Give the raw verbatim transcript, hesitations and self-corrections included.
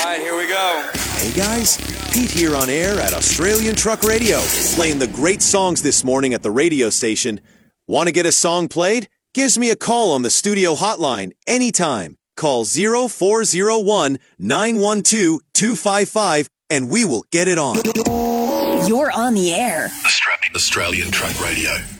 right, here we go. Hey guys, Pete here on air at Australian Truck Radio, playing the great songs this morning at the radio station. Want to get a song played? Gives me a call on the studio hotline anytime. Call zero four zero one, nine one two, two five five and we will get it on. You're on the air. Australian Truck Radio.